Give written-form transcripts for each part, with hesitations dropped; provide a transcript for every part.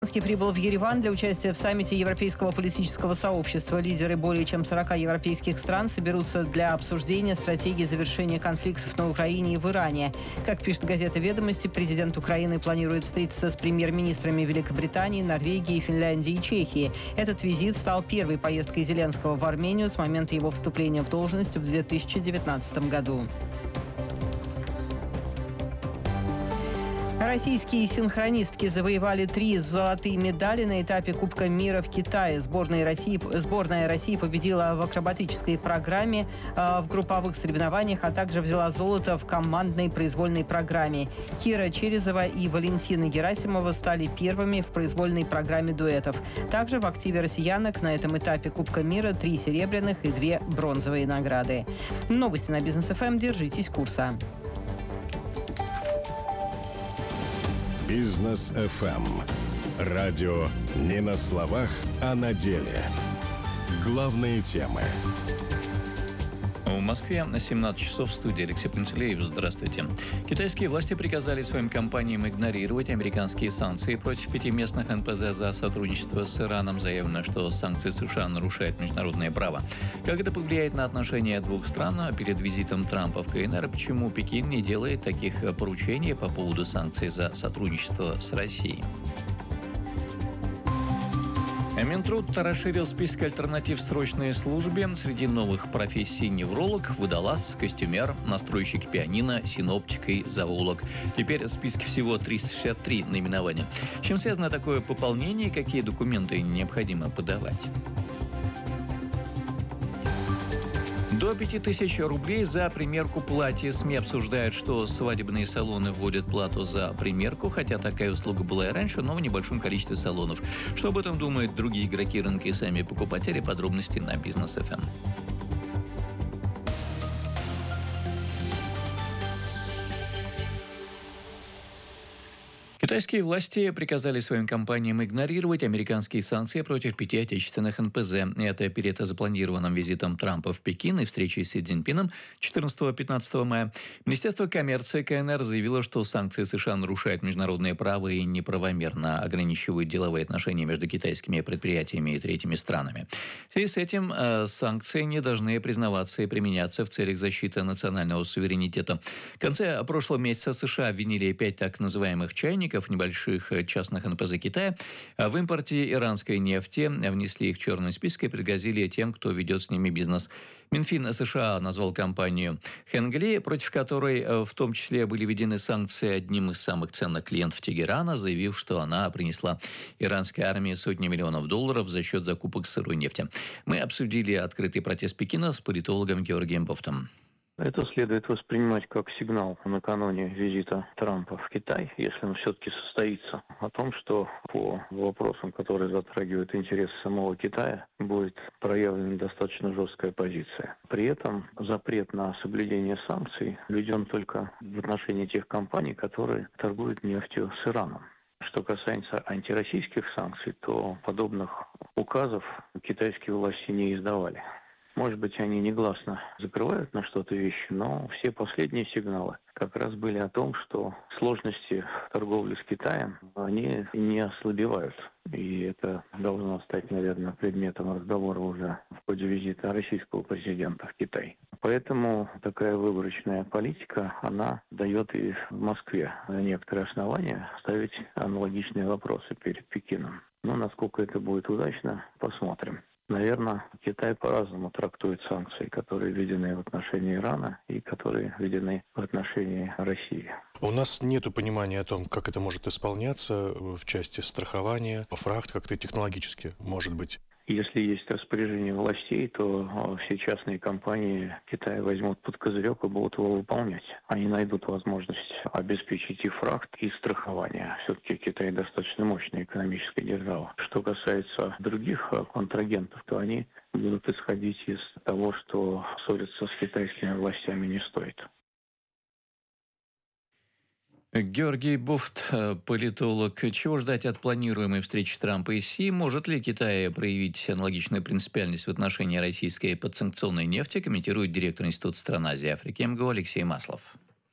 Зеленский прибыл в Ереван для участия в саммите Европейского политического сообщества. Лидеры более чем 40 европейских стран соберутся для обсуждения стратегии завершения конфликтов на Украине и в Иране. Как пишет газета «Ведомости», президент Украины планирует встретиться с премьер-министрами Великобритании, Норвегии, Финляндии и Чехии. Этот визит стал первой поездкой Зеленского в Армению с момента его вступления в должность в 2019 году. Российские синхронистки завоевали 3 золотые медали на этапе Кубка мира в Китае. Сборная России победила в акробатической программе, в групповых соревнованиях, а также взяла золото в командной произвольной программе. Кира Черезова и Валентина Герасимова стали первыми в произвольной программе дуэтов. Также в активе россиянок на этом этапе Кубка мира 3 серебряных и 2 бронзовые награды. Новости на Бизнес ФМ. Держитесь курса. Бизнес ФМ. Радио не на словах, а на деле. Главные темы. В Москве 17 часов, в студии Алексей Пантелеев. Здравствуйте. Китайские власти приказали своим компаниям игнорировать американские санкции против 5 местных НПЗ за сотрудничество с Ираном. Заявлено, что санкции США нарушают международное право. Как это повлияет на отношения двух стран перед визитом Трампа в КНР? Почему Пекин не делает таких поручений по поводу санкций за сотрудничество с Россией? Минтруд расширил список альтернатив в срочной службе. Среди новых профессий невролог, водолаз, костюмер, настройщик пианино, синоптик и зоолог. Теперь в списке всего 363 наименования. С чем связано такое пополнение и какие документы необходимо подавать? До 5000 рублей за примерку платья. СМИ обсуждают, что свадебные салоны вводят плату за примерку, хотя такая услуга была и раньше, но в небольшом количестве салонов. Что об этом думают другие игроки рынка и сами покупатели? Подробности на Бизнес ФМ. Китайские власти приказали своим компаниям игнорировать американские санкции против 5 отечественных НПЗ. Это перед запланированным визитом Трампа в Пекин и встречей с Си Цзиньпином 14-15 мая. Министерство коммерции КНР заявило, что санкции США нарушают международное право и неправомерно ограничивают деловые отношения между китайскими предприятиями и третьими странами. В связи с этим санкции не должны признаваться и применяться в целях защиты национального суверенитета. В конце прошлого месяца США обвинили 5 так называемых чайников, небольших частных НПЗ Китая, в импорте иранской нефти, внесли их в черный список и пригрозили тем, кто ведет с ними бизнес. Минфин США назвал компанию Хенгли, против которой в том числе были введены санкции, одним из самых ценных клиентов Тегерана, заявив, что она принесла иранской армии сотни миллионов долларов за счет закупок сырой нефти. Мы обсудили открытый протест Пекина с политологом Георгием Бофтом. Это следует воспринимать как сигнал накануне визита Трампа в Китай, если он все-таки состоится, о том, что по вопросам, которые затрагивают интересы самого Китая, будет проявлена достаточно жесткая позиция. При этом запрет на соблюдение санкций введен только в отношении тех компаний, которые торгуют нефтью с Ираном. Что касается антироссийских санкций, то подобных указов китайские власти не издавали. Может быть, они негласно закрывают на что-то вещи, но все последние сигналы как раз были о том, что сложности в торговле с Китаем, они не ослабевают. И это должно стать, наверное, предметом разговора уже в ходе визита российского президента в Китай. Поэтому такая выборочная политика, она дает и в Москве некоторые основания ставить аналогичные вопросы перед Пекином. Но насколько это будет удачно, посмотрим. Наверное, Китай по-разному трактует санкции, которые введены в отношении Ирана и которые введены в отношении России. У нас нет понимания о том, как это может исполняться в части страхования, фрахт, как-то технологически, может быть. Если есть распоряжение властей, то все частные компании Китая возьмут под козырек и будут его выполнять. Они найдут возможность обеспечить и фрахт, и страхование. Все-таки Китай достаточно мощная экономическая держава. Что касается других контрагентов, то они будут исходить из того, что ссориться с китайскими властями не стоит. Георгий Бофт, политолог. Чего ждать от планируемой встречи Трампа и Си? Может ли Китай проявить аналогичную принципиальность в отношении российской подсанкционной нефти, комментирует директор Института стран Азии и Африки МГУ Алексей Маслов.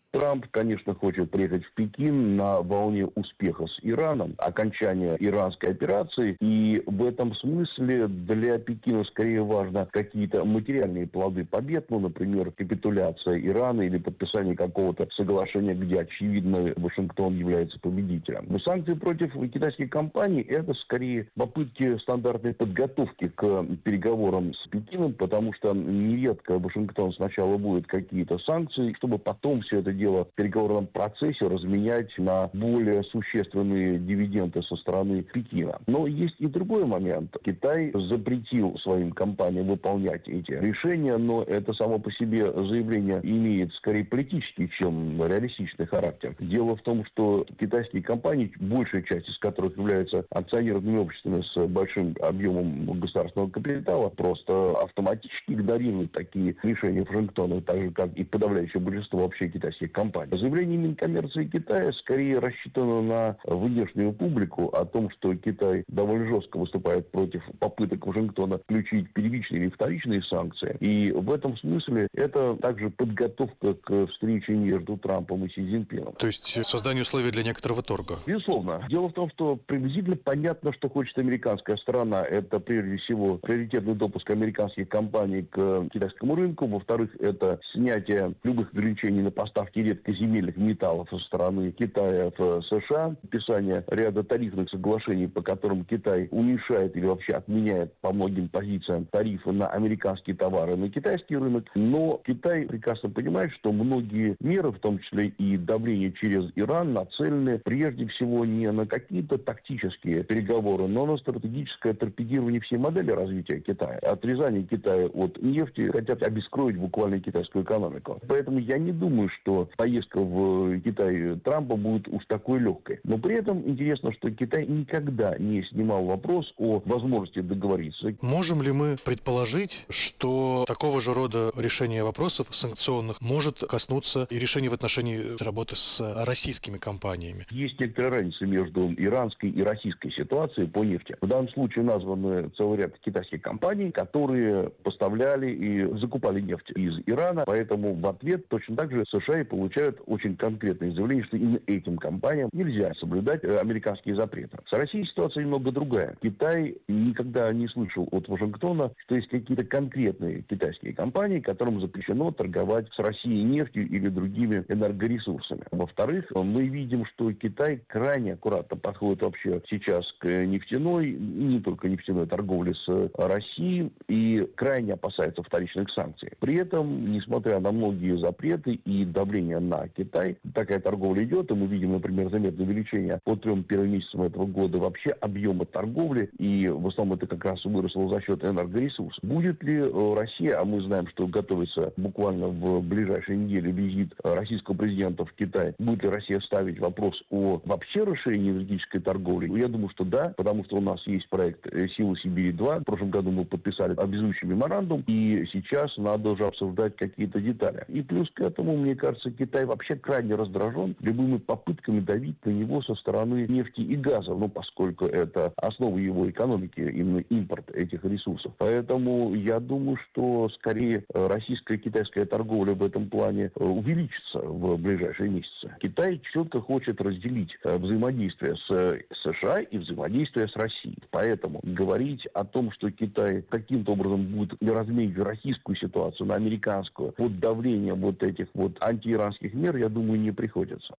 Трамп, конечно, хочет приехать в Пекин на волне успеха с Ираном, окончания иранской операции. И в этом смысле для Пекина скорее важно какие-то материальные плоды побед, ну, например, капитуляция Ирана или подписание какого-то соглашения, где, очевидно, Вашингтон является победителем. Но санкции против китайских компаний – это скорее попытки стандартной подготовки к переговорам с Пекином, потому что нередко Вашингтон сначала будет какие-то санкции, чтобы потом все это дело в переговорном процессе разменять на более существенные дивиденды со стороны Пекина. Но есть и другой момент. Китай запретил своим компаниям выполнять эти решения, но это само по себе заявление имеет скорее политический, чем реалистичный характер. Дело в том, что китайские компании, большая часть из которых являются акционерными обществами с большим объемом государственного капитала, просто автоматически игнорируют такие решения Вашингтона, так же, как и подавляющее большинство вообще китайских компаний. Заявление Минкоммерции Китая скорее рассчитано на внешнюю публику о том, что Китай довольно жестко выступает против попыток Вашингтона включить первичные или вторичные санкции. И в этом смысле это также подготовка к встрече между Трампом и Си Цзиньпином. То есть создание условий для некоторого торга? Безусловно. Дело в том, что приблизительно понятно, что хочет американская сторона. Это, прежде всего, приоритетный допуск американских компаний к китайскому рынку. Во-вторых, это снятие любых ограничений на поставки редкоземельных металлов со стороны Китая в США. Подписание ряда тарифных соглашений, по которым Китай уменьшает или вообще отменяет по многим позициям тарифы на американские товары на китайский рынок. Но Китай прекрасно понимает, что многие меры, в том числе и давление через Иран, нацелены прежде всего не на какие-то тактические переговоры, но на стратегическое торпедирование всей модели развития Китая. Отрезание Китая от нефти хотят обескровить буквально китайскую экономику. Поэтому я не думаю, что поездка в Китай Трампа будет уж такой легкой. Но при этом интересно, что Китай никогда не снимал вопрос о возможности договориться. Можем ли мы предположить, что такого же рода решение вопросов санкционных может коснуться и решения в отношении работы с российскими компаниями? Есть некоторая разница между иранской и российской ситуацией по нефти. В данном случае названы целый ряд китайских компаний, которые поставляли и закупали нефть из Ирана. Поэтому в ответ точно так же США и получают очень конкретные заявления, что именно этим компаниям нельзя соблюдать американские запреты. С Россией ситуация немного другая. Китай никогда не слышал от Вашингтона, что есть какие-то конкретные китайские компании, которым запрещено торговать с Россией нефтью или другими энергоресурсами. Во-вторых, мы видим, что Китай крайне аккуратно подходит вообще сейчас к нефтяной, не только нефтяной торговле с Россией, и крайне опасается вторичных санкций. При этом, несмотря на многие запреты и давление на Китай, такая торговля идет, и мы видим, например, заметное увеличение по 3 первым месяцам этого года вообще объема торговли, и в основном это как раз выросло за счет энергоресурсов. Будет ли Россия, а мы знаем, что готовится буквально в ближайшие недели визит российского президента в Китай, будет ли Россия ставить вопрос о вообще расширении энергетической торговли? Я думаю, что да, потому что у нас есть проект «Сила Сибири-2». В прошлом году мы подписали обязующий меморандум, и сейчас надо уже обсуждать какие-то детали. И плюс к этому, мне кажется, Китай вообще крайне раздражен любыми попытками давить на него со стороны нефти и газа, поскольку это основа его экономики, именно импорт этих ресурсов. Поэтому я думаю, что скорее российская и китайская торговля в этом плане увеличится в ближайшие месяцы. Китай четко хочет разделить взаимодействие с США и взаимодействие с Россией. Поэтому говорить о том, что Китай каким-то образом будет разменить российскую ситуацию на американскую под давлением вот этих вот антииранских мер, я думаю, не приходится.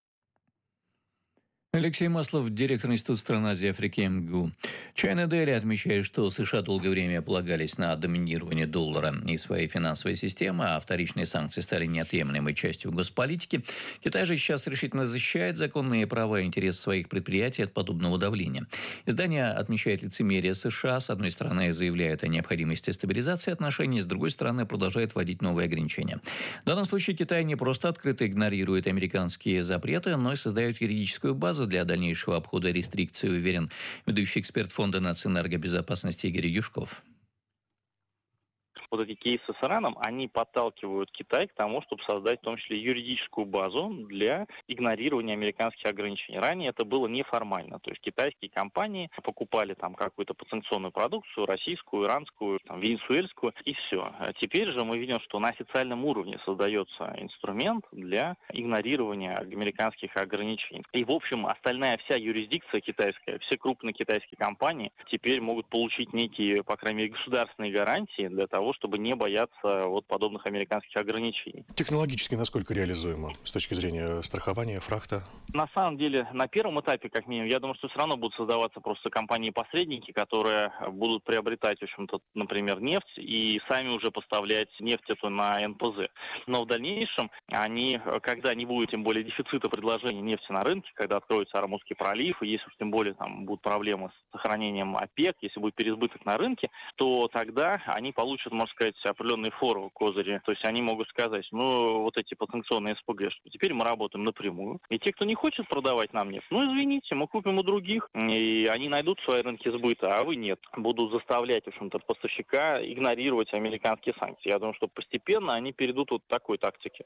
Алексей Маслов, директор Института стран Азии и Африки МГУ. China Daily отмечает, что США долгое время полагались на доминирование доллара и своей финансовой системы, а вторичные санкции стали неотъемлемой частью госполитики. Китай же сейчас решительно защищает законные права и интересы своих предприятий от подобного давления. Издание отмечает лицемерие США. С одной стороны, заявляет о необходимости стабилизации отношений, с другой стороны, продолжает вводить новые ограничения. В данном случае Китай не просто открыто игнорирует американские запреты, но и создает юридическую базу для дальнейшего обхода рестрикций, уверен ведущий эксперт Фонда нацэнергобезопасности Игорь Юшков. вот эти кейсы с Ираном, они подталкивают Китай к тому, чтобы создать в том числе юридическую базу для игнорирования американских ограничений. Ранее это было неформально, то есть китайские компании покупали там какую-то подсанкционную продукцию, российскую, иранскую, там, венесуэльскую, и все. А теперь же мы видим, что на официальном уровне создается инструмент для игнорирования американских ограничений. И, в общем, остальная вся юрисдикция китайская, все крупные китайские компании теперь могут получить некие, по крайней мере, государственные гарантии для того, чтобы не бояться вот подобных американских ограничений. Технологически насколько реализуемо с точки зрения страхования, фрахта? На самом деле, на первом этапе, как минимум, я думаю, что все равно будут создаваться просто компании-посредники, которые будут приобретать, в общем-то, например, нефть и сами уже поставлять нефть эту на НПЗ. Но в дальнейшем они, когда не будет тем более дефицита предложения нефти на рынке, когда откроется Ормузский пролив, и если уж тем более там будут проблемы с сохранением ОПЕК, если будет переизбыток на рынке, то тогда они получат, можно сказать, определенные форы, козыри. То есть они могут сказать, ну, вот эти потенциальные СПГ, что теперь мы работаем напрямую. И те, кто не хочет продавать нам нефть, ну, извините, мы купим у других, и они найдут свои рынки сбыта, а вы нет. Будут заставлять, в общем-то, поставщика игнорировать американские санкции. Я думаю, что постепенно они перейдут вот к такой тактике.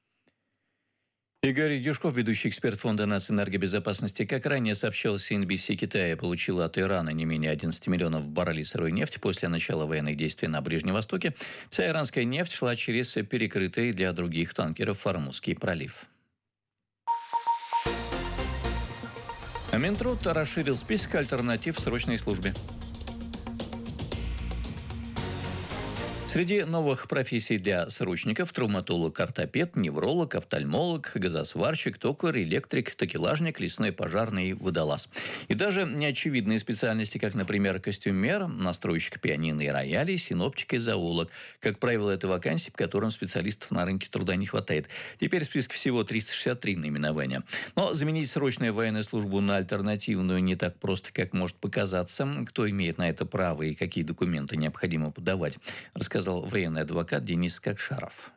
Игорь Юшков, ведущий эксперт Фонда нацэнергобезопасности, как ранее сообщалось CNBC, Китай получил от Ирана не менее 11 миллионов баррелей сырой нефти после начала военных действий на Ближнем Востоке. Вся иранская нефть шла через перекрытый для других танкеров Ормузский пролив. Минтруд расширил список альтернатив срочной службе. Среди новых профессий для срочников – травматолог, ортопед, невролог, офтальмолог, газосварщик, токарь, электрик, такелажник, лесной пожарный, водолаз. И даже неочевидные специальности, как, например, костюмер, настройщик пианино и роялей, синоптик и зоолог. Как правило, это вакансии, по которым специалистов на рынке труда не хватает. Теперь в списке всего 363 наименования. Но заменить срочную военную службу на альтернативную не так просто, как может показаться. Кто имеет на это право и какие документы необходимо подавать, рассказал военный адвокат Денис Кокшаров.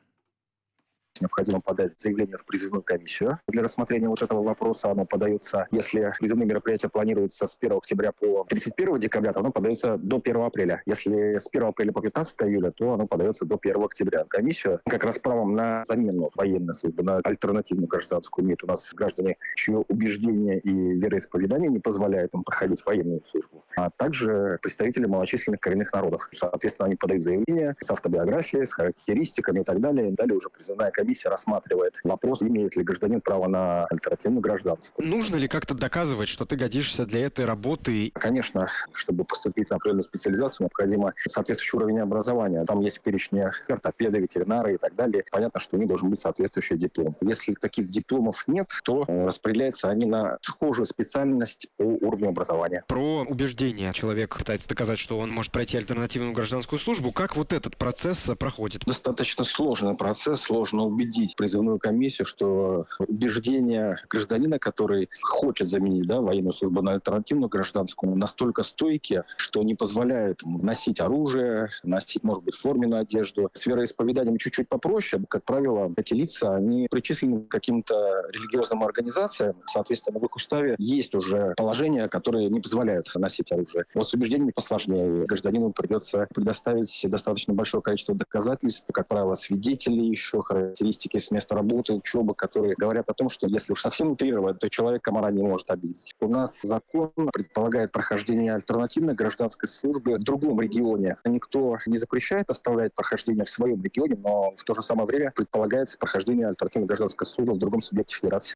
Необходимо подать заявление в призывную комиссию. Для рассмотрения вот этого вопроса оно подается, если призывные мероприятия планируются с 1 октября по 31 декабря, то оно подается до 1 апреля. Если с 1 апреля по 15 июля, то оно подается до 1 октября. Комиссию как раз правом на замену военной службы, на альтернативную гражданскую имеют у нас граждане, чье убеждение и вероисповедание не позволяют им проходить военную службу, а также представители малочисленных коренных народов. Соответственно, они подают заявление с автобиографией, с характеристиками и так далее. И далее уже призывная комиссия рассматривает вопрос, имеет ли гражданин право на альтернативную гражданскую. Нужно ли как-то доказывать, что ты годишься для этой работы? Конечно, чтобы поступить на определенную специализацию, необходимо соответствующий уровень образования. Там есть перечни ортопеды, ветеринары и так далее. Понятно, что у них должен быть соответствующий диплом. Если таких дипломов нет, то распределяются они на схожую специальность по уровню образования. Про убеждение. Человек пытается доказать, что он может пройти альтернативную гражданскую службу. Как вот этот процесс проходит? Достаточно сложный процесс, сложно убедить призывную комиссию, что убеждения гражданина, который хочет заменить военную службу на альтернативную гражданскую, настолько стойкие, что не позволяют ему носить оружие, носить, может быть, форменную одежду. С вероисповеданием чуть-чуть попроще. Как правило, эти лица, они причислены к каким-то религиозным организациям. Соответственно, в их уставе есть уже положения, которые не позволяют носить оружие. Вот с убеждениями посложнее. Гражданину придется предоставить достаточно большое количество доказательств, как правило, свидетелей еще, характеристики с места работы, учебы, которые говорят о том, что если уж совсем утрировать, то человек комара не может обидеть. У нас закон предполагает прохождение альтернативной гражданской службы в другом регионе. Никто не запрещает оставлять прохождение в своем регионе, но в то же самое время предполагается прохождение альтернативной гражданской службы в другом субъекте федерации.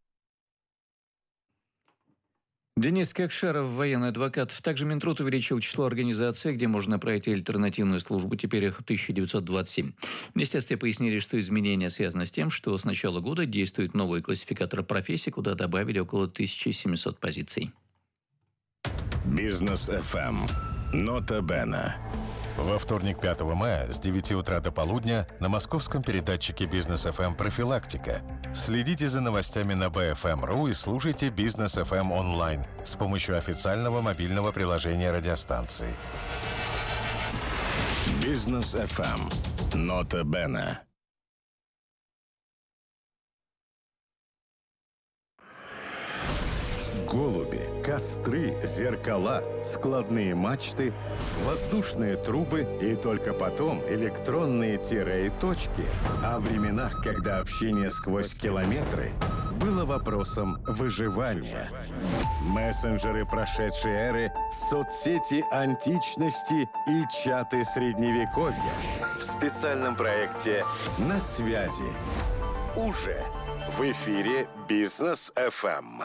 Денис Кокшаров, военный адвокат. Также Минтруд увеличил число организаций, где можно пройти альтернативную службу. Теперь их 1927. В министерстве пояснили, что изменения связаны с тем, что с начала года действует новый классификатор профессий, куда добавили около 1700 позиций. Бизнес FM. Нота Бена. Во вторник, 5 мая с 9 утра до полудня на московском передатчике Бизнес FM «Профилактика». Следите за новостями на BFM.ru и слушайте Бизнес FM онлайн с помощью официального мобильного приложения радиостанции. Бизнес FM. Нота Бена. Голуби, костры, зеркала, складные мачты, воздушные трубы и только потом электронные тире и точки. О временах, когда общение сквозь километры было вопросом выживания. Мессенджеры прошедшей эры, соцсети античности и чаты средневековья. В специальном проекте «На связи». Уже в эфире «Бизнес ФМ».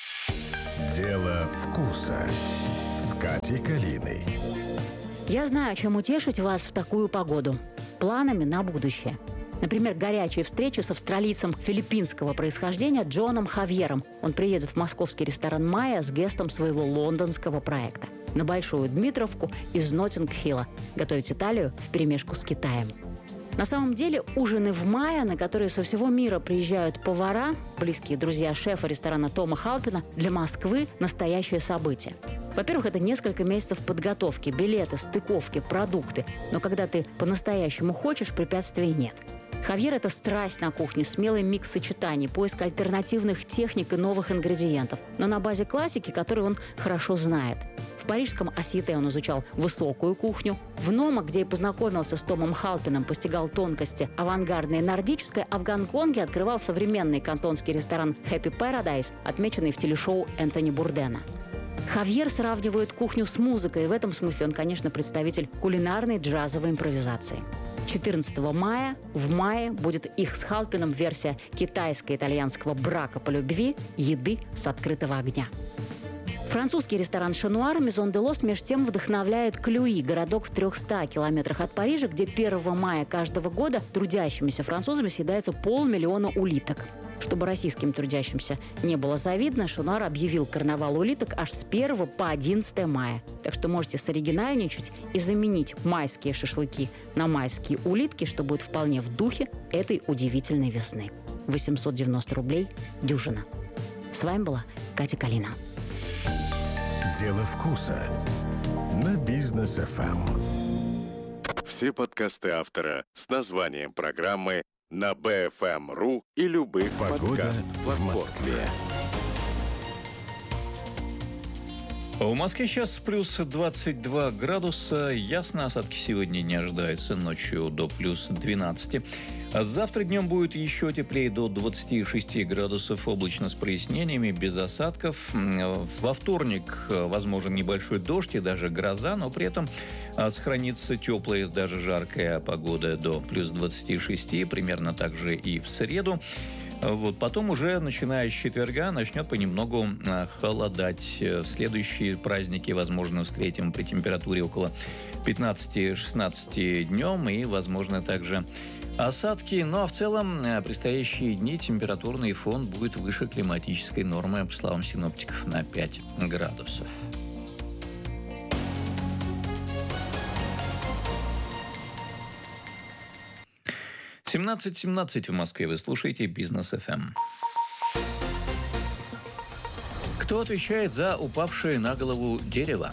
Дело вкуса с Катей Калиной. Я знаю, чем утешить вас в такую погоду. Планами на будущее. Например, горячие встречи с австралийцем филиппинского происхождения Джоном Хавьером. Он приедет в московский ресторан «Майя» с гестом своего лондонского проекта. На Большую Дмитровку из Ноттинг-Хилла. Готовить Италию вперемешку с Китаем. На самом деле, ужины в «Майя», на которые со всего мира приезжают повара, близкие друзья шефа ресторана Тома Халпина, для Москвы – настоящее событие. Во-первых, это несколько месяцев подготовки, билеты, стыковки, продукты. Но когда ты по-настоящему хочешь, препятствий нет. Хавьер – это страсть на кухне, смелый микс сочетаний, поиск альтернативных техник и новых ингредиентов, но на базе классики, которую он хорошо знает. В парижском Осьете он изучал высокую кухню. В Нома, где и познакомился с Томом Халпином, постигал тонкости авангардной и нордической, а в Гонконге открывал современный кантонский ресторан «Happy Paradise», отмеченный в телешоу Энтони Бурдена. Хавьер сравнивает кухню с музыкой, и в этом смысле он, конечно, представитель кулинарной джазовой импровизации. 14 мая в «Майе» будет их с Халпином версия китайско-итальянского брака по любви «Еды с открытого огня». Французский ресторан «Шануар» Maison de Los меж тем вдохновляет Клюи, городок в 300 километрах от Парижа, где 1 мая каждого года трудящимися французами съедается 500 000 улиток. Чтобы российским трудящимся не было завидно, «Шануар» объявил карнавал улиток аж с 1 по 11 мая. Так что можете соригинальничать и заменить майские шашлыки на майские улитки, что будет вполне в духе этой удивительной весны. 890 рублей дюжина. С вами была Катя Калина. Дело вкуса на Бизнес ФМ. Все подкасты автора с названием программы на BFM.ru и любых подкаст-платформах. В Москве. В Москве сейчас плюс 22 градуса. Ясно, осадки сегодня не ожидается. Ночью до плюс 12. А завтра днем будет еще теплее, до 26 градусов. Облачно с прояснениями, без осадков. Во вторник возможен небольшой дождь и даже гроза, но при этом сохранится теплая, даже жаркая погода до плюс 26. Примерно так же и в среду. Вот. Потом уже, начиная с четверга, начнет понемногу холодать. В следующие праздники, возможно, встретим при температуре около 15-16 днем и, возможно, также осадки. Ну а в целом, предстоящие дни температурный фон будет выше климатической нормы, по словам синоптиков, на 5 градусов. — 17:17 в Москве. Вы слушаете «Бизнес ФМ». Кто отвечает за упавшее на голову дерево?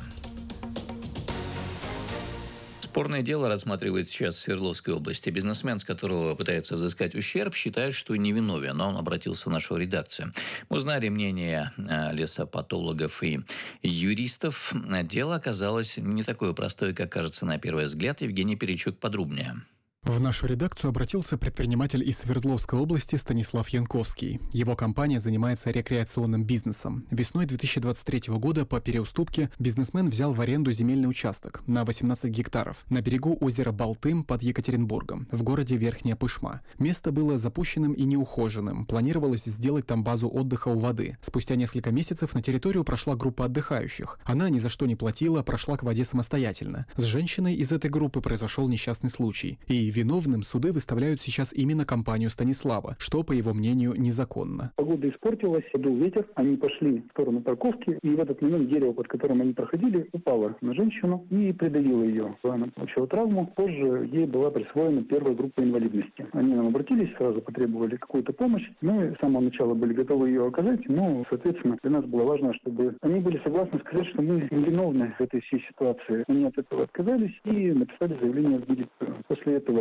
Спорное дело рассматривает сейчас в Свердловской области. Бизнесмен, с которого пытается взыскать ущерб, считает, что невиновен, но он обратился в нашу редакцию. Мы узнали мнение лесопатологов и юристов. Дело оказалось не такое простое, как кажется на первый взгляд. Евгений Перечук подробнее. В нашу редакцию обратился предприниматель из Свердловской области Станислав Янковский. Его компания занимается рекреационным бизнесом. Весной 2023 года по переуступке бизнесмен взял в аренду земельный участок на 18 гектаров на берегу озера Балтым под Екатеринбургом, в городе Верхняя Пышма. Место было запущенным и неухоженным. Планировалось сделать там базу отдыха у воды. Спустя несколько месяцев на территорию прошла группа отдыхающих. Она ни за что не платила, прошла к воде самостоятельно. С женщиной из этой группы произошел несчастный случай. И виновным суды выставляют сейчас именно компанию Станислава, что, по его мнению, незаконно. Погода испортилась, подул ветер, они пошли в сторону парковки, и в этот момент дерево, под которым они проходили, упало на женщину и придавило ее. Она получила травму, позже ей была присвоена первая группа инвалидности. Они нам обратились, сразу потребовали какую-то помощь. Мы с самого начала были готовы ее оказать, но, соответственно, для нас было важно, чтобы они были согласны сказать, что мы виновны в этой всей ситуации. Они от этого отказались и написали заявление в милицию. После этого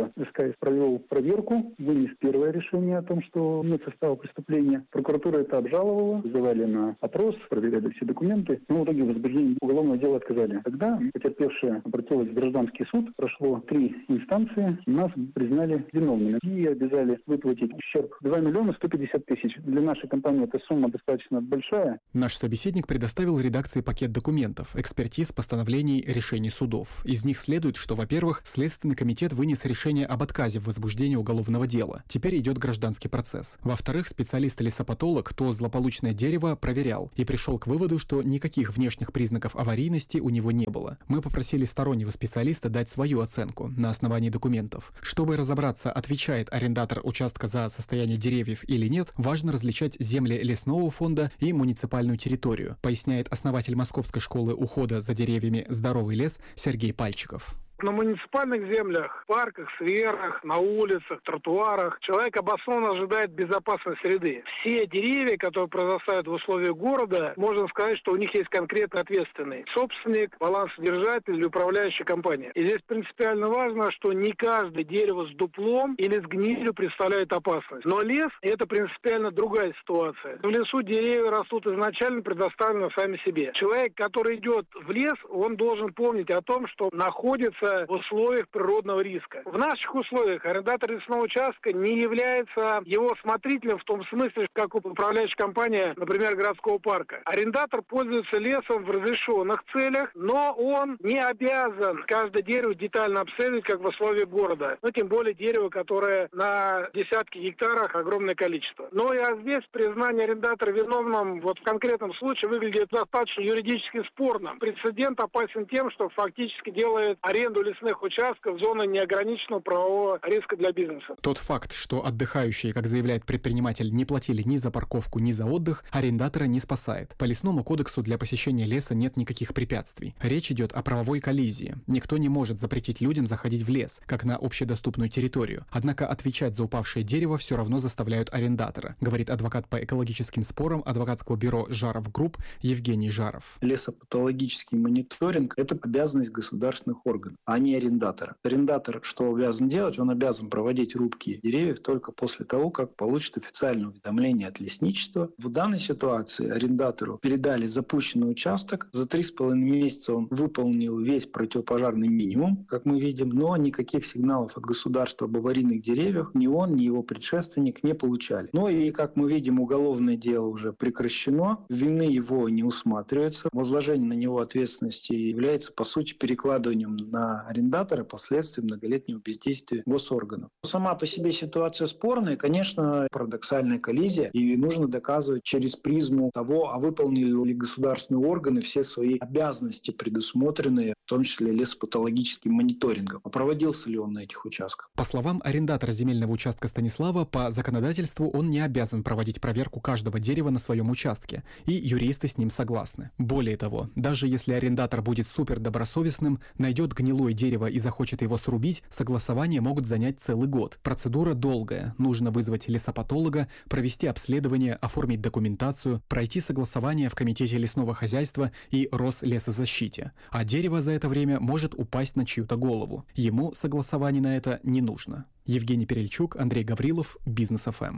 этого СКС провел проверку, вынес первое решение о том, что нет состава преступления. Прокуратура это обжаловала, вызывали на опрос, проверяли все документы, но в итоге возбуждение уголовного дела отказали. Тогда потерпевшая обратилась в гражданский суд, прошло 3 инстанции, нас признали виновными и обязали выплатить ущерб 2 миллиона 150 тысяч. Для нашей компании эта сумма достаточно большая. Наш собеседник предоставил редакции пакет документов, экспертиз, постановлений, решений судов. Из них следует, что, во-первых, Следственный комитет вынес решение об отказе в возбуждении уголовного дела. Теперь идет гражданский процесс. Во-вторых, специалист-лесополог то злополучное дерево проверял и пришел к выводу, что никаких внешних признаков аварийности у него не было. Мы попросили стороннего специалиста дать свою оценку на основании документов. Чтобы разобраться, отвечает арендатор участка за состояние деревьев или нет, важно различать земли лесного фонда и муниципальную территорию, поясняет основатель Московской школы ухода за деревьями «Здоровый лес» Сергей Пальчиков. На муниципальных землях, парках, скверах, на улицах, тротуарах человек обоснованно ожидает безопасной среды. Все деревья, которые произрастают в условиях города, можно сказать, что у них есть конкретно ответственный собственник, балансодержатель или управляющая компания. И здесь принципиально важно, что не каждое дерево с дуплом или с гнилью представляет опасность. Но лес – это принципиально другая ситуация. В лесу деревья растут изначально предоставлены сами себе. Человек, который идет в лес, он должен помнить о том, что находится в условиях природного риска. В наших условиях арендатор лесного участка не является его смотрителем в том смысле, как управляющая компания, например, городского парка. Арендатор пользуется лесом в разрешенных целях, но он не обязан каждое дерево детально обследовать, как в условиях города. Ну, тем более дерево, которое на десятки гектарах огромное количество. Но и здесь признание арендатора виновным вот в конкретном случае выглядит достаточно юридически спорным. Прецедент опасен тем, что фактически делает аренду лесных участков зоны неограниченного правового риска для бизнеса. Тот факт, что отдыхающие, как заявляет предприниматель, не платили ни за парковку, ни за отдых, арендатора не спасает. По лесному кодексу для посещения леса нет никаких препятствий. Речь идет о правовой коллизии. Никто не может запретить людям заходить в лес, как на общедоступную территорию. Однако отвечать за упавшее дерево все равно заставляют арендатора, говорит адвокат по экологическим спорам адвокатского бюро «Жаров Групп» Евгений Жаров. Лесопатологический мониторинг – это обязанность государственных органов, а не арендатора. Арендатор что обязан делать? Он обязан проводить рубки деревьев только после того, как получит официальное уведомление от лесничества. В данной ситуации арендатору передали запущенный участок. За 3,5 месяца он выполнил весь противопожарный минимум, как мы видим, но никаких сигналов от государства об аварийных деревьях ни он, ни его предшественник не получали. Ну и, как мы видим, уголовное дело уже прекращено, вины его не усматривается. Возложение на него ответственности является, по сути, перекладыванием на арендатора последствий многолетнего бездействия госорганов. Сама по себе ситуация спорная, конечно, парадоксальная коллизия, и нужно доказывать через призму того, а выполнили ли государственные органы все свои обязанности, предусмотренные, в том числе лесопатологическим мониторингом. А проводился ли он на этих участках? По словам арендатора земельного участка Станислава, по законодательству он не обязан проводить проверку каждого дерева на своем участке, и юристы с ним согласны. Более того, даже если арендатор будет супердобросовестным, найдет гнилое дерево и захочет его срубить, согласования могут занять целый год. Процедура долгая. Нужно вызвать лесопатолога, провести обследование, оформить документацию, пройти согласование в Комитете лесного хозяйства и Рослесозащите. А дерево за это время может упасть на чью-то голову. Ему согласование на это не нужно. Евгений Перельчук, Андрей Гаврилов, Бизнес ФМ.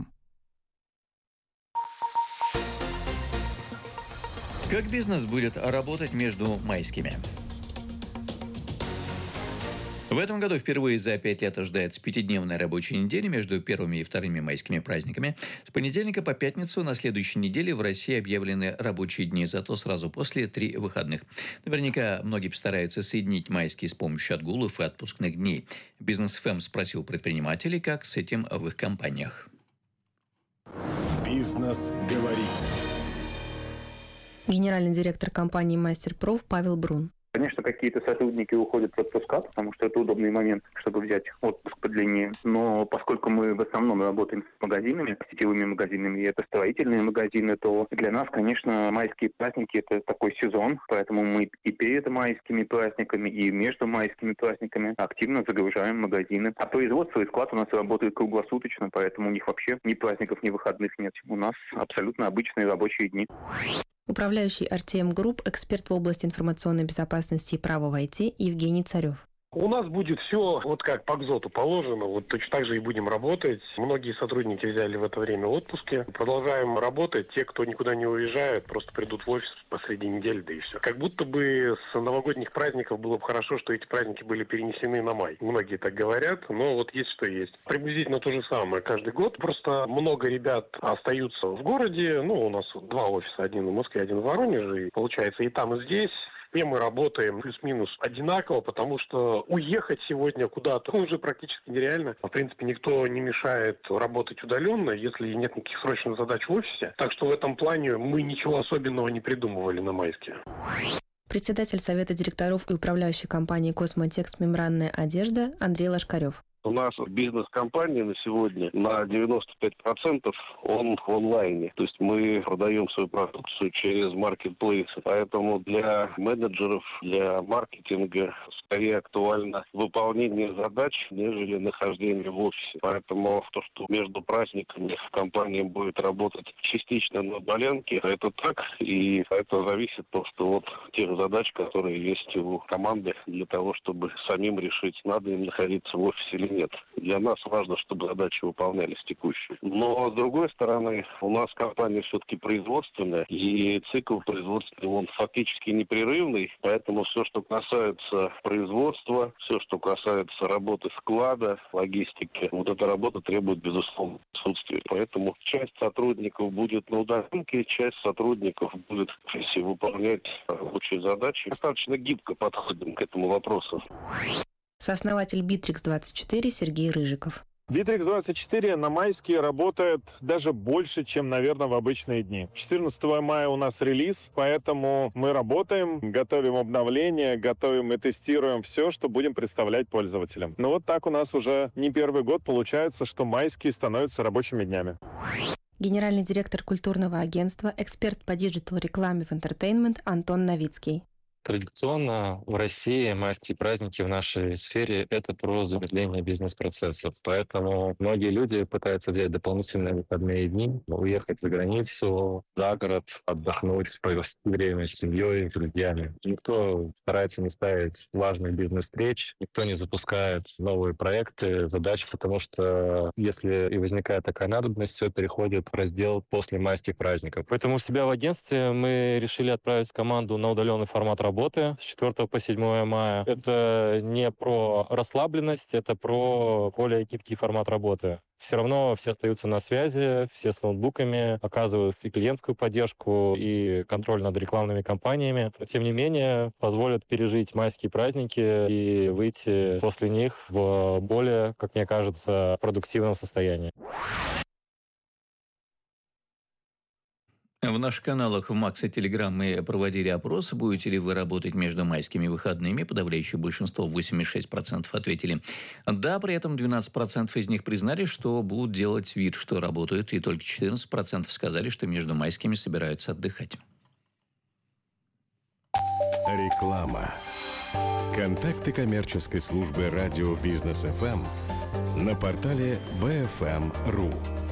Как бизнес будет работать между майскими? В этом году впервые за 5 лет ожидается 5-дневная рабочая неделя между первыми и вторыми майскими праздниками. С понедельника по пятницу на следующей неделе в России объявлены рабочие дни, зато сразу после 3 выходных. Наверняка многие постараются соединить майские с помощью отгулов и отпускных дней. Бизнес ФМ спросил предпринимателей, как с этим в их компаниях. Бизнес говорит. Генеральный директор компании «Мастерпроф» Павел Брун. Конечно, какие-то сотрудники уходят в отпуска, потому что это удобный момент, чтобы взять отпуск подлиннее. Но поскольку мы в основном работаем с магазинами, сетевыми магазинами, и это строительные магазины, то для нас, конечно, майские праздники – это такой сезон. Поэтому мы и перед майскими праздниками, и между майскими праздниками активно загружаем магазины. А производство и склад у нас работает круглосуточно, поэтому у них вообще ни праздников, ни выходных нет. У нас абсолютно обычные рабочие дни. Управляющий RTM Group, эксперт в области информационной безопасности и права в IT Евгений Царев. У нас будет все вот как по КЗОТу положено, вот точно так же и будем работать. Многие сотрудники взяли в это время отпуски. Продолжаем работать. Те, кто никуда не уезжают, просто придут в офис посреди недели, да и все. Как будто бы с новогодних праздников было бы хорошо, что эти праздники были перенесены на май. Многие так говорят, но вот есть что есть. Приблизительно то же самое каждый год. Просто много ребят остаются в городе. У нас 2 офиса, один в Москве, один в Воронеже. И получается и там, и здесь. И мы работаем плюс-минус одинаково, потому что уехать сегодня куда-то уже практически нереально. В принципе, никто не мешает работать удаленно, если нет никаких срочных задач в офисе. Так что в этом плане мы ничего особенного не придумывали на майске. Председатель Совета директоров и управляющей компании «Космотекст. Мембранная одежда» Андрей Лошкарев. У нас бизнес-компания на сегодня на 95% он в онлайне. То есть мы продаем свою продукцию через маркетплейсы. Поэтому для менеджеров, для маркетинга скорее актуально выполнение задач, нежели нахождение в офисе. Поэтому то, что между праздниками компания будет работать частично на удаленке, это так. И это зависит просто от тех задач, которые есть у команды для того, чтобы самим решить, надо им находиться в офисе или нет. Для нас важно, чтобы задачи выполнялись текущие. Но, с другой стороны, у нас компания все-таки производственная, и цикл производственный, он фактически непрерывный, поэтому все, что касается производства, все, что касается работы склада, логистики, вот эта работа требует, безусловно, присутствия. Поэтому часть сотрудников будет на удаленке, часть сотрудников будет в офисе выполнять рабочие задачи. Достаточно гибко подходим к этому вопросу. Сооснователь Bittrex24 Сергей Рыжиков. Bittrex24 на майске работает даже больше, чем, наверное, в обычные дни. 14 мая у нас релиз, поэтому мы работаем, готовим обновления, готовим и тестируем все, что будем представлять пользователям. Но вот так у нас уже не первый год получается, что майские становятся рабочими днями. Генеральный директор культурного агентства, эксперт по диджитал-рекламе в Entertainment Антон Новицкий. Традиционно в России майские праздники в нашей сфере — это про замедление бизнес-процессов. Поэтому многие люди пытаются взять дополнительные выходные дни, уехать за границу, за город, отдохнуть, провести время с семьей, с друзьями. Никто старается не ставить важных бизнес-встреч, никто не запускает новые проекты, задачи, потому что если и возникает такая надобность, все переходит в раздел после майских праздников. Поэтому у себя в агентстве мы решили отправить команду на удаленный формат работы с 4 по 7 мая. Это не про расслабленность, это про более гибкий формат работы. Все равно все остаются на связи, все с ноутбуками, оказывают и клиентскую поддержку, и контроль над рекламными кампаниями. Но, тем не менее, позволят пережить майские праздники и выйти после них в более, как мне кажется, продуктивном состоянии. В наших каналах в Макс и Телеграм мы проводили опрос, будете ли вы работать между майскими выходными. Подавляющее большинство, 86%, ответили да, при этом 12% из них признали, что будут делать вид, что работают, и только 14% сказали, что между майскими собираются отдыхать. Реклама. Контакты коммерческой службы радио Бизнес ФМ на портале BFM.ru.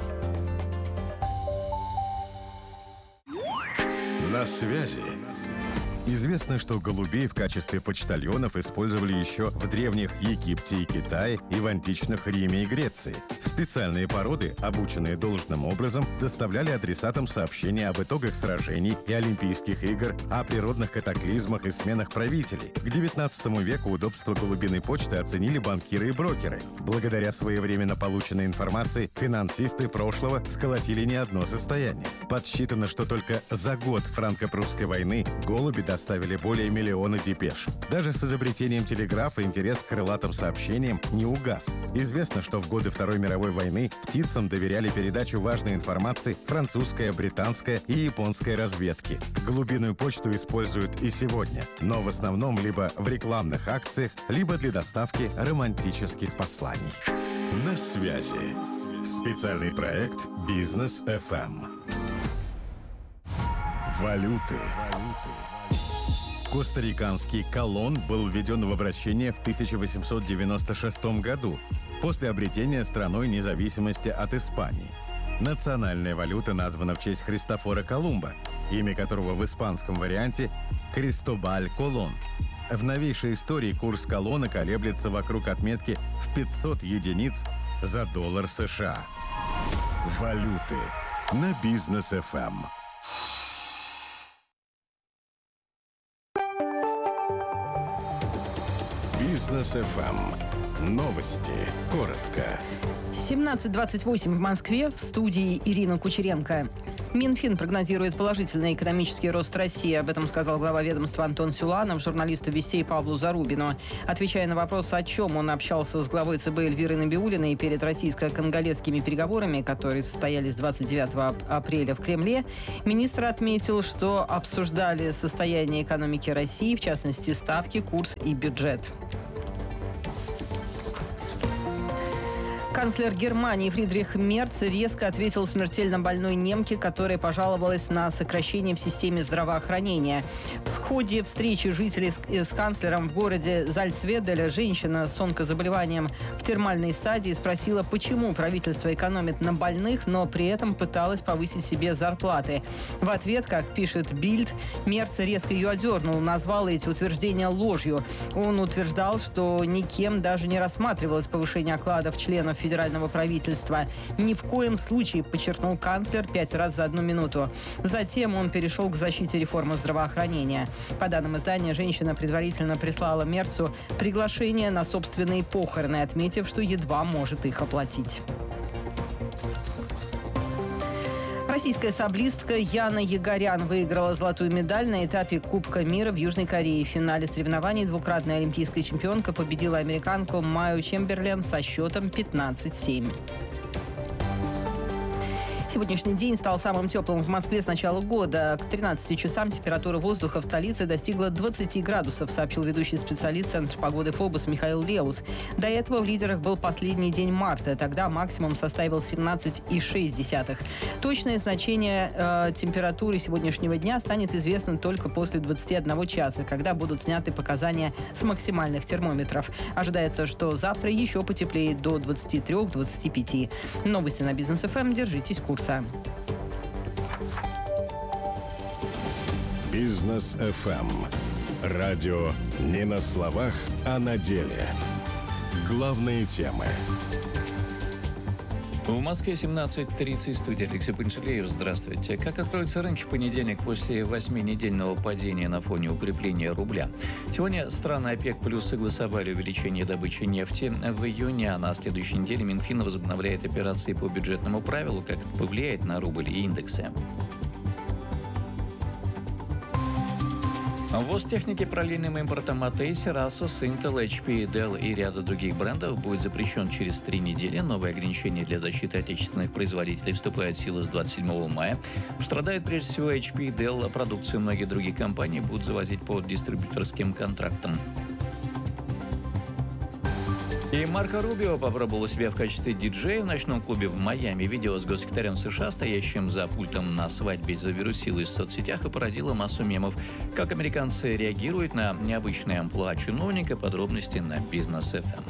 На связи. Известно, что голубей в качестве почтальонов использовали еще в древних Египте и Китае и в античных Риме и Греции. Специальные породы, обученные должным образом, доставляли адресатам сообщения об итогах сражений и Олимпийских игр, о природных катаклизмах и сменах правителей. К XIX веку удобство голубиной почты оценили банкиры и брокеры. Благодаря своевременно полученной информации финансисты прошлого сколотили не одно состояние. Подсчитано, что только за год франко-прусской войны голуби доставили более 1 миллиона депеш. Даже с изобретением телеграфа интерес к крылатым сообщениям не угас. Известно, что в годы Второй мировой войны птицам доверяли передачу важной информации французская, британская и японская разведки. Голубиную почту используют и сегодня, но в основном либо в рекламных акциях, либо для доставки романтических посланий. На связи. Специальный проект Бизнес FM. Валюты. Костариканский колон был введен в обращение в 1896 году, после обретения страной независимости от Испании. Национальная валюта названа в честь Христофора Колумба, имя которого в испанском варианте Кристобаль Колон. В новейшей истории курс колонны колеблется вокруг отметки в 500 единиц за доллар США. Валюты на Бизнес ФМ. Бизнес ФМ. Новости. Коротко. 17:28 в Москве. В студии Ирина Кучеренко. Минфин прогнозирует положительный экономический рост России. Об этом сказал глава ведомства Антон Силуанов журналисту «Вестей» Павлу Зарубину. Отвечая на вопрос, о чем он общался с главой ЦБ Эльвирой Набиуллиной перед российско-конголезскими переговорами, которые состоялись 29 апреля в Кремле, министр отметил, что обсуждали состояние экономики России, в частности, ставки, курс и бюджет. Канцлер Германии Фридрих Мерц резко ответил смертельно больной немке, которая пожаловалась на сокращение в системе здравоохранения. В ходе встречи жителей с канцлером в городе Зальцведеле женщина с онкозаболеванием в термальной стадии спросила, почему правительство экономит на больных, но при этом пыталась повысить себе зарплаты. В ответ, как пишет Бильд, Мерц резко ее одернул, назвал эти утверждения ложью. Он утверждал, что никем даже не рассматривалось повышение окладов членов федерального правительства. Ни в коем случае, подчеркнул канцлер 5 раз за 1 минуту. Затем он перешел к защите реформы здравоохранения. По данным издания, женщина предварительно прислала Мерцу приглашение на собственные похороны, отметив, что едва может их оплатить. Российская саблистка Яна Ягорян выиграла золотую медаль на этапе Кубка мира в Южной Корее. В финале соревнований двукратная олимпийская чемпионка победила американку Майю Чемберлен со счетом 15-7. Сегодняшний день стал самым теплым в Москве с начала года. К 13 часам температура воздуха в столице достигла 20 градусов, сообщил ведущий специалист Центра погоды ФОБОС Михаил Леус. До этого в лидерах был последний день марта. Тогда максимум составил 17,6. Точное значение температуры сегодняшнего дня станет известно только после 21 часа, когда будут сняты показания с максимальных термометров. Ожидается, что завтра еще потеплеет до 23-25. Новости на Бизнес ФМ. Держитесь курса. Бизнес ФМ. Радио не на словах, а на деле. Главные темы. В Москве 17:30, студия Алексей Панчелеев. Здравствуйте. Как откроются рынки в понедельник после 8-недельного падения на фоне укрепления рубля? Сегодня страны ОПЕК+ согласовали увеличение добычи нефти в июне, а на следующей неделе Минфин возобновляет операции по бюджетному правилу. Как это повлияет на рубль и индексы? Ввоз техники параллельным импортом от Acer, Asus, Intel, HP, Dell и ряда других брендов будет запрещен через 3 недели. Новые ограничения для защиты отечественных производителей вступают в силу с 27 мая. Страдают прежде всего HP и Dell, а продукцию многих других компаний будут завозить по дистрибьюторским контрактам. И Марко Рубио попробовал себя в качестве диджея в ночном клубе в Майами. Видео с госсекретарем США, стоящим за пультом на свадьбе, завирусилось в соцсетях и породило массу мемов. Как американцы реагируют на необычное амплуа чиновника? Подробности на Бизнес ФМ.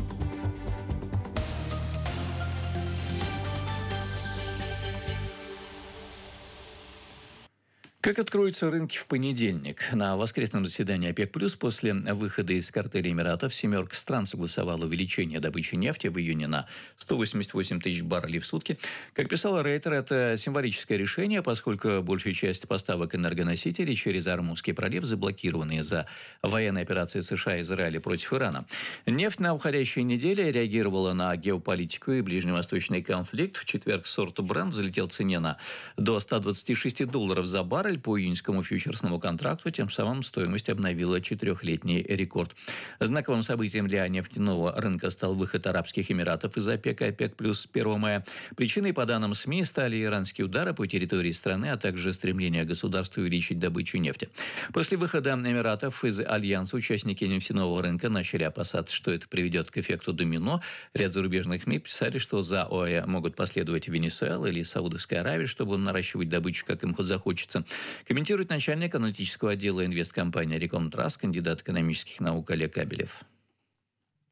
Как откроются рынки в понедельник? На воскресном заседании ОПЕК+, после выхода из картеля Эмиратов, семерка стран согласовала увеличение добычи нефти в июне на 188 тысяч баррелей в сутки. Как писала Рейтер, это символическое решение, поскольку большая часть поставок энергоносителей через Ормузский пролив заблокированы из-за военной операции США и Израиля против Ирана. Нефть на уходящей неделе реагировала на геополитику и ближневосточный конфликт. В четверг сорт Brent взлетел в цене до $126 за баррель по июньскому фьючерсному контракту, тем самым стоимость обновила 4-летний рекорд. Знаковым событием для нефтяного рынка стал выход Арабских Эмиратов из ОПЕК и ОПЕК+ 1 мая. Причиной, по данным СМИ, стали иранские удары по территории страны, а также стремление государства увеличить добычу нефти. После выхода Эмиратов из Альянса участники нефтяного рынка начали опасаться, что это приведет к эффекту домино. Ряд зарубежных СМИ писали, что за ОАЭ могут последовать Венесуэла или Саудовская Аравия, чтобы наращивать добычу, как им захочется. Комментирует начальник аналитического отдела инвесткомпании «Рекомтрас», кандидат экономических наук Олег Кабелев.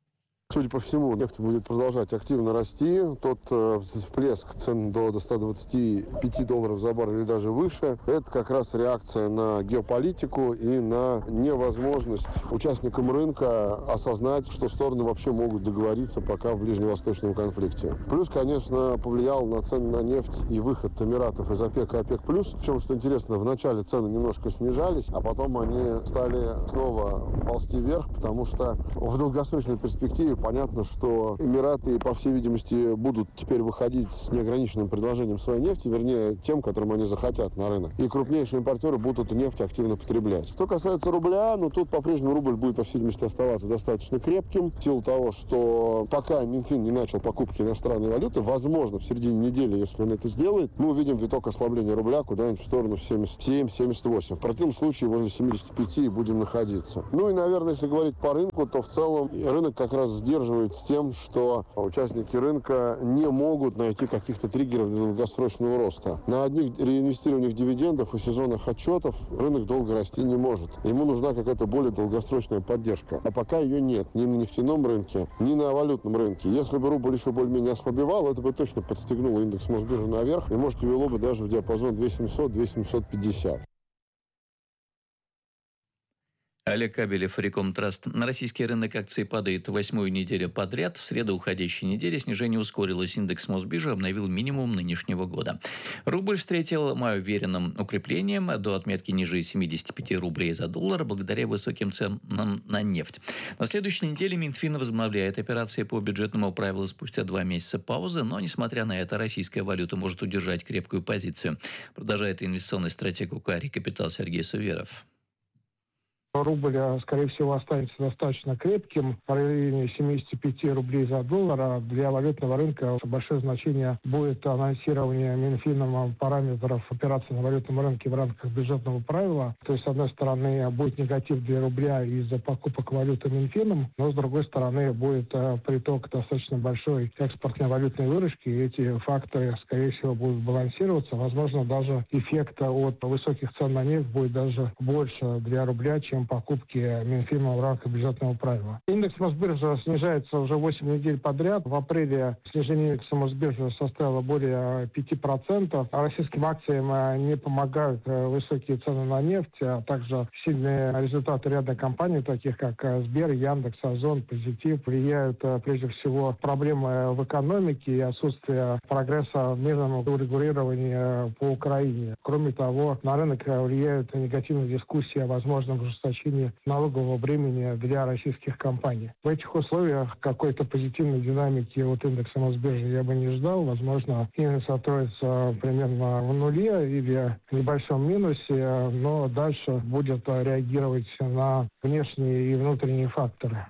Судя по всему, нефть будет продолжать активно расти. Тот всплеск цен до $125 за баррель или даже выше, это как раз реакция на геополитику и на невозможность участникам рынка осознать, что стороны вообще могут договориться пока в ближневосточном конфликте. Плюс, конечно, повлиял на цены на нефть и выход Эмиратов из ОПЕК и ОПЕК+. Причем, что интересно, в начале цены немножко снижались, а потом они стали снова ползти вверх, потому что в долгосрочной перспективе понятно, что Эмираты, по всей видимости, будут теперь выходить с неограниченным предложением своей нефти, вернее, тем, которым они захотят на рынок. И крупнейшие импортеры будут эту нефть активно потреблять. Что касается рубля, тут по-прежнему рубль будет, по всей видимости, оставаться достаточно крепким, в силу того, что пока Минфин не начал покупки иностранной валюты, возможно, в середине недели, если он это сделает, мы увидим виток ослабления рубля куда-нибудь в сторону 77-78. В противном случае возле 75 и будем находиться. И, наверное, если говорить по рынку, то в целом рынок как раз сдерживает с тем, что участники рынка не могут найти каких-то триггеров для долгосрочного роста. На одних реинвестированиях дивидендов и сезонных отчетов рынок долго расти не может. Ему нужна какая-то более долгосрочная поддержка. А пока ее нет ни на нефтяном рынке, ни на валютном рынке. Если бы рубль еще более-менее ослабевал, это бы точно подстегнуло индекс Мосбиржи наверх и, может, увело бы даже в диапазон 2700-2750. Олег Кабелев, Рекомтраст. Российский рынок акций падает 8-ю неделю подряд. В среду уходящей недели снижение ускорилось. Индекс Мосбиржи обновил минимум нынешнего года. Рубль встретил май уверенным укреплением до отметки ниже 75 рублей за доллар благодаря высоким ценам на нефть. На следующей неделе Минфин возобновляет операции по бюджетному правилу спустя 2 месяца паузы, но, несмотря на это, российская валюта может удержать крепкую позицию. Продолжает инвестиционный стратег УКАРИ «Капитал» Сергей Суверов. Рубль, скорее всего, останется достаточно крепким, в районе 75 рублей за доллар. Для валютного рынка большое значение будет анонсирование Минфином параметров операций на валютном рынке в рамках бюджетного правила. То есть, с одной стороны, будет негатив для рубля из-за покупок валюты Минфином, но, с другой стороны, будет приток достаточно большой экспортной валютной выручки. И эти факторы, скорее всего, будут балансироваться. Возможно, даже эффект от высоких цен на нефть будет даже больше для рубля, чем покупки Минфином в рамках бюджетного правила. Индекс Мосбиржи снижается уже 8 недель подряд. В апреле снижение индекса Мосбиржи составило более 5%. А российским акциям не помогают высокие цены на нефть, а также сильные результаты ряда компаний, таких как Сбер, Яндекс, Озон, Позитив, влияют прежде всего проблемы в экономике и отсутствие прогресса в мирном урегулировании по Украине. Кроме того, на рынок влияют негативные дискуссии о возможном ужесточении налогового бремени для российских компаний. В этих условиях какой-то позитивной динамики от индекса Мосбиржи я бы не ждал. Возможно, индекс откроется примерно в нуле или в небольшом минусе, но дальше будет реагировать на внешние и внутренние факторы.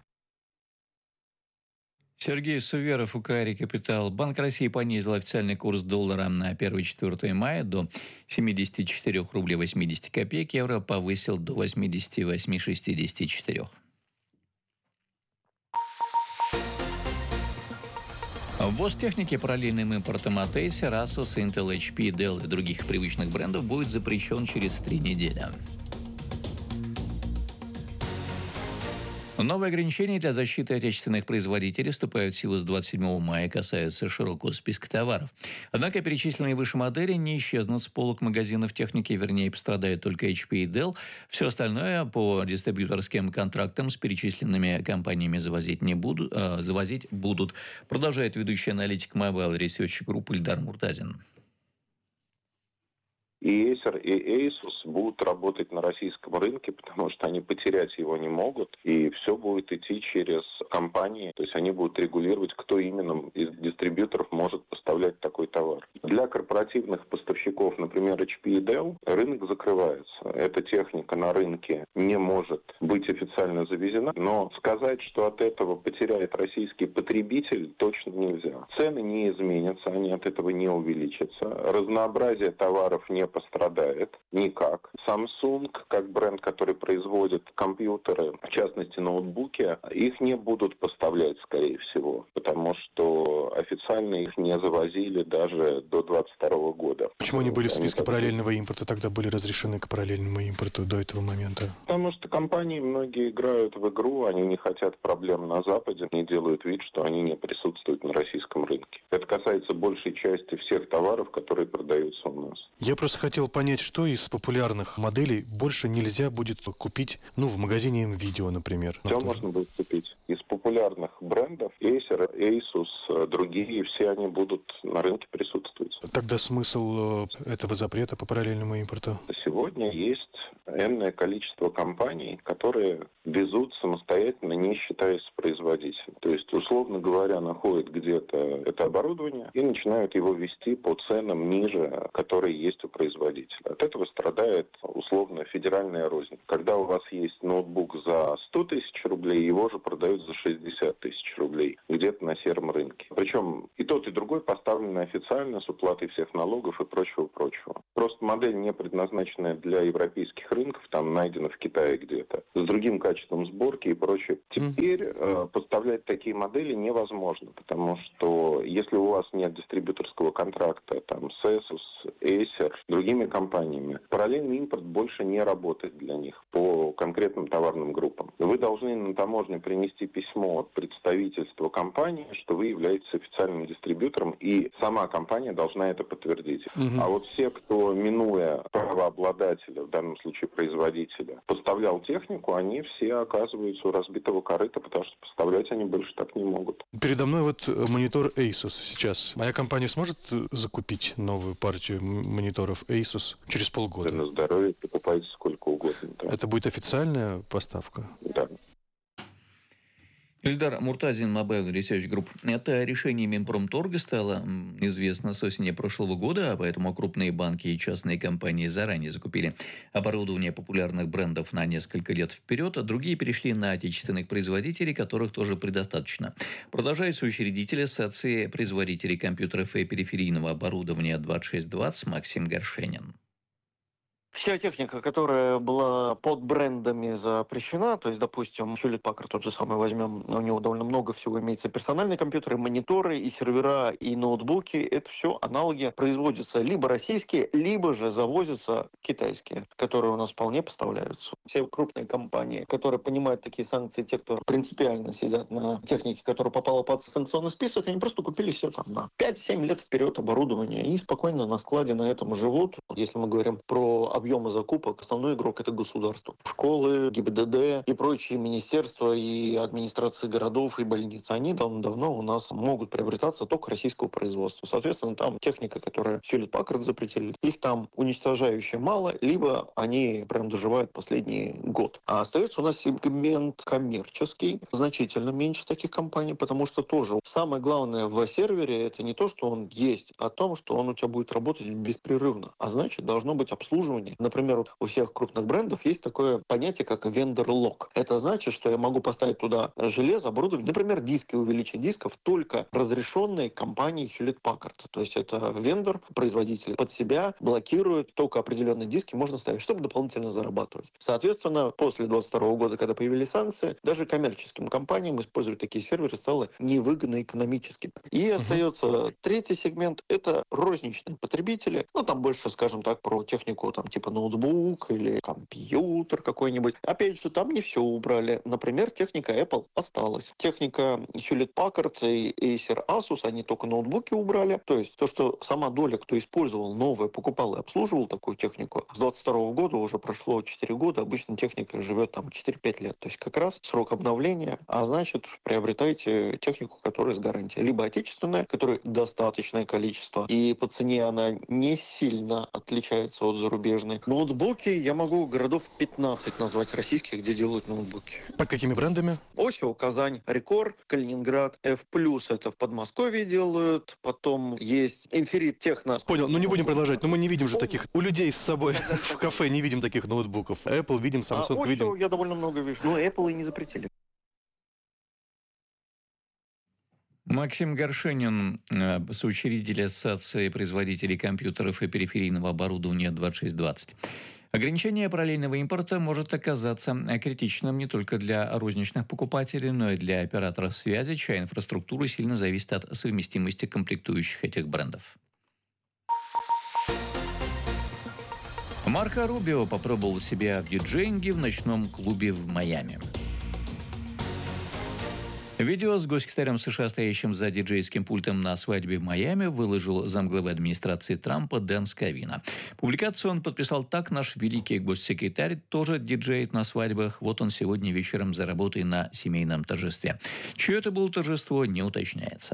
Сергей Суверов, УКАРИ «Капитал». Банк России понизил официальный курс доллара на 1-4 мая до 74 рублей 80 копеек. Евро повысил до 88,64. Ввоз техники параллельным импортом от Acer, Asus, Intel, HP, Dell и других привычных брендов будет запрещен через 3 недели. Новые ограничения для защиты отечественных производителей вступают в силу с 27 мая и касаются широкого списка товаров. Однако перечисленные выше модели не исчезнут с полок магазинов техники, вернее, пострадают только HP и Dell. Все остальное по дистрибьюторским контрактам с перечисленными компаниями завозить будут, продолжает ведущий аналитик Mobile Research Group Ильдар Муртазин. И Acer, и Asus будут работать на российском рынке, потому что они потерять его не могут, и все будет идти через компании, то есть они будут регулировать, кто именно из дистрибьюторов может поставлять такой товар. Для корпоративных поставщиков, например, HP и Dell, рынок закрывается. Эта техника на рынке не может быть официально завезена, но сказать, что от этого потеряет российский потребитель, точно нельзя. Цены не изменятся, они от этого не увеличатся. Разнообразие товаров не пострадает никак. Samsung, как бренд, который производит компьютеры, в частности ноутбуки, их не будут поставлять, скорее всего, потому что официально их не завозили даже до 2022 года. Почему они были в списке параллельного импорта, тогда были разрешены к параллельному импорту до этого момента? Потому что компании многие играют в игру, они не хотят проблем на Западе, не делают вид, что они не присутствуют на российском рынке. Это касается большей части всех товаров, которые продаются у нас. Я просто хотел понять, что из популярных моделей больше нельзя будет купить, в магазине М-Видео, например. Все можно будет купить. Из популярных брендов Acer, Asus, другие, все они будут на рынке присутствовать. Тогда смысл этого запрета по параллельному импорту? Сегодня есть энное количество компаний, которые везут самостоятельно, не считаясь с производителем. То есть, условно говоря, находят где-то это оборудование и начинают его вести по ценам ниже, которые есть у производителя. От этого страдает, условно, федеральная рознь. Когда у вас есть ноутбук за 100 тысяч рублей, его же продают за 60 тысяч рублей где-то на сером рынке. Причем и тот, и другой поставлены официально с уплатой всех налогов и прочего-прочего. Просто модель, не предназначенная для европейских рынков, там найдена в Китае где-то, с другим качеством сборки и прочее. Теперь поставлять такие модели невозможно, потому что если у вас нет дистрибьюторского контракта там, с Asus, Acer, другими компаниями, параллельный импорт больше не работает для них по конкретным товарным группам. Вы должны на таможню принести письмо от представительства компании, что вы являетесь официальным дистрибьютором, и сама компания должна это подтвердить. А вот все, кто, минуя правообладателя, в данном случае производителя, поставлял технику, они все оказываются у разбитого корыта, потому что поставлять они больше так не могут. Передо мной вот монитор Asus сейчас. Моя компания сможет закупить новую партию мониторов Asus через полгода? На здоровье покупайте сколько угодно. Да. Это будет официальная поставка? Да. Ильдар Муртазин, Mobile Research Group. Это решение Минпромторга стало известно с осени прошлого года, а поэтому крупные банки и частные компании заранее закупили оборудование популярных брендов на несколько лет вперед, а другие перешли на отечественных производителей, которых тоже предостаточно. Продолжается учредитель Ассоциации производителей компьютеров и периферийного оборудования 2620 Максим Горшенин. Вся техника, которая была под брендами запрещена, то есть, допустим, Hewlett Packard тот же самый возьмем, у него довольно много всего имеется: персональные компьютеры, мониторы, и сервера, и ноутбуки. Это все аналоги производятся либо российские, либо же завозятся китайские, которые у нас вполне поставляются. Все крупные компании, которые понимают такие санкции, те, кто принципиально сидят на технике, которая попала под санкционный список, они просто купили все там на 5-7 лет вперед оборудование и спокойно на складе на этом живут. Если мы говорим про объемы закупок, основной игрок — это государство. Школы, ГИБДД и прочие министерства и администрации городов и больниц. Они давно у нас могут приобретаться только российского производства. Соответственно, там техника, которая Hewlett Packard запретили, их там уничтожающе мало, либо они прям доживают последний год. А остается у нас сегмент коммерческий, значительно меньше таких компаний, потому что тоже самое главное в сервере — это не то, что он есть, а то, что он у тебя будет работать беспрерывно. А значит, должно быть обслуживание. Например, у всех крупных брендов есть такое понятие, как vendor-lock. Это значит, что я могу поставить туда железо, оборудование, например, диски, увеличить дисков, только разрешенные компанией Hewlett Packard. То есть это вендор, производитель под себя блокирует, только определенные диски можно ставить, чтобы дополнительно зарабатывать. Соответственно, после 2022 года, когда появились санкции, даже коммерческим компаниям использовать такие серверы стало невыгодно экономически. И остается третий сегмент — это розничные потребители. Там больше, скажем так, про технику типа ноутбук или компьютер какой-нибудь. Опять же, там не все убрали. Например, техника Apple осталась. Техника Hewlett Packard и Acer, Asus, они только ноутбуки убрали. То есть то, что сама доля, кто использовал новое, покупал и обслуживал такую технику, с 22 года уже прошло 4 года, обычно техника живет 4-5 лет. То есть как раз срок обновления, а значит, приобретайте технику, которая с гарантией. Либо отечественная, которой достаточное количество, и по цене она не сильно отличается от зарубежной. Ноутбуки я могу городов 15 назвать российских, где делают ноутбуки. Под какими брендами? Осио, Казань, Рекор, Калининград, F+, это в Подмосковье делают, потом есть Infinite Techno. Понял, не будем продолжать, но мы не видим же таких. У людей с собой в кафе не видим таких ноутбуков. Apple видим, Samsung видим. Осио я довольно много вижу, но Apple и не запретили. Максим Горшенин, соучредитель Ассоциации производителей компьютеров и периферийного оборудования 2620. Ограничение параллельного импорта может оказаться критичным не только для розничных покупателей, но и для операторов связи, чья инфраструктура сильно зависит от совместимости комплектующих этих брендов. Марко Рубио попробовал себя в диджеинге в ночном клубе в Майами. Видео с госсекретарем США, стоящим за диджейским пультом на свадьбе в Майами, выложил замглавы администрации Трампа Дэн Скавино. Публикацию он подписал так: «Наш великий госсекретарь тоже диджеет на свадьбах. Вот он сегодня вечером за работой на семейном торжестве». Чье это было торжество, не уточняется.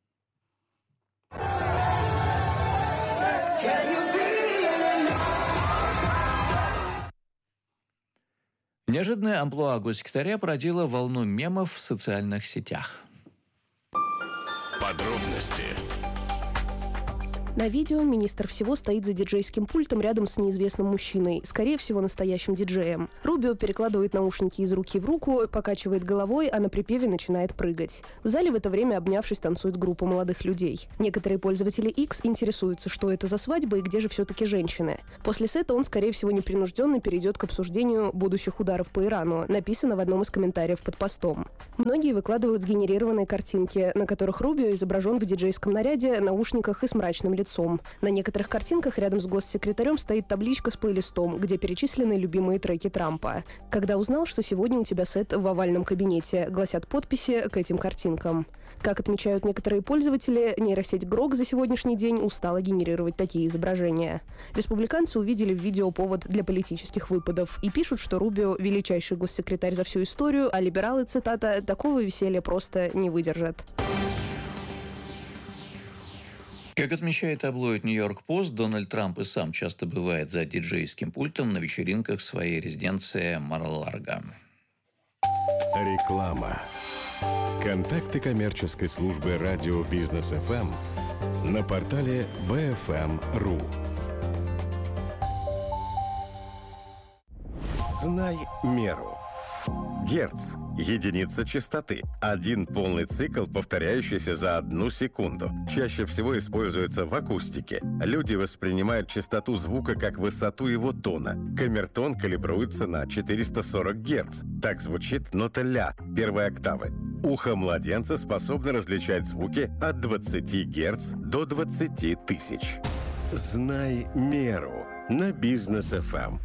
Неожиданное амплуа госсекретаря породило волну мемов в социальных сетях. Подробности. На видео министр всего стоит за диджейским пультом рядом с неизвестным мужчиной, скорее всего, настоящим диджеем. Рубио перекладывает наушники из руки в руку, покачивает головой, а на припеве начинает прыгать. В зале в это время, обнявшись, танцует группа молодых людей. Некоторые пользователи X интересуются, что это за свадьба и где же все-таки женщины. После сета он, скорее всего, непринужденно перейдет к обсуждению будущих ударов по Ирану, написано в одном из комментариев под постом. Многие выкладывают сгенерированные картинки, на которых Рубио изображен в диджейском наряде, наушниках и с мрачным лицом. На некоторых картинках рядом с госсекретарем стоит табличка с плейлистом, где перечислены любимые треки Трампа. «Когда узнал, что сегодня у тебя сет в овальном кабинете», гласят подписи к этим картинкам. Как отмечают некоторые пользователи, нейросеть Grok за сегодняшний день устала генерировать такие изображения. Республиканцы увидели в видео повод для политических выпадов и пишут, что Рубио – величайший госсекретарь за всю историю, а либералы, цитата, «такого веселья просто не выдержат». Как отмечает таблоид «Нью-Йорк Пост», Дональд Трамп и сам часто бывает за диджейским пультом на вечеринках в своей резиденции Мар-а-Лаго. Реклама. Контакты коммерческой службы радио Бизнес ФМ на портале BFM.ru. Знай меру. Герц – единица частоты. Один полный цикл, повторяющийся за 1 секунду. Чаще всего используется в акустике. Люди воспринимают частоту звука как высоту его тона. Камертон калибруется на 440 Герц. Так звучит нота ля первой октавы. Ухо младенца способно различать звуки от 20 Герц до 20 тысяч. Знай меру на Бизнес ФМ.